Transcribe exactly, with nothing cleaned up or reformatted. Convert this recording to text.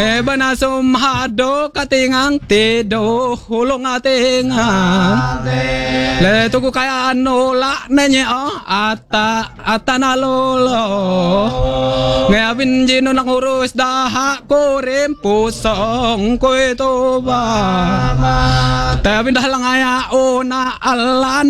Eba na sumhado katingang tido hulong atingang le tuku kaya nola nenye oh ata ata na lolo ngayabin jino nang urus daha kurim pusong ko ito ba tapi dah lang aya una alan